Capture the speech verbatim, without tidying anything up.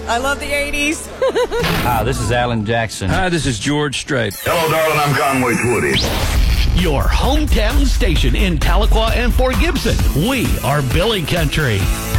I love the eighties. Hi, this is Alan Jackson. Hi, this is George Strait. Hello, darling. I'm Conway Twitty. Your hometown station in Tahlequah and Fort Gibson. We are Billy Country.